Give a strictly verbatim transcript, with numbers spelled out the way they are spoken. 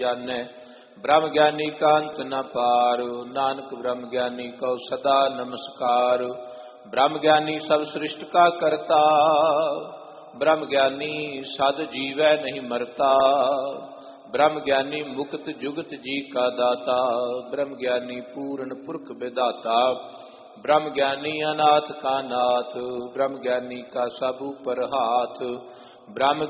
जानै। ब्रह्म ज्ञानी का अंत न पार, नानक ब्रह्म ज्ञानी को सदा नमस्कार। ब्रह्म ज्ञानी सब सृष्टि का करता, ब्रह्म ज्ञानी सद जीवै नहीं मरता। ब्रह्म ज्ञानी मुक्त जुगत जी का दाता, ब्रह्म ज्ञानी पूर्ण पुरख विधाता। ब्रह्म ज्ञानी अनाथ का नाथ, ब्रह्म ज्ञानी का सब ऊपर हाथ। ब्रह्म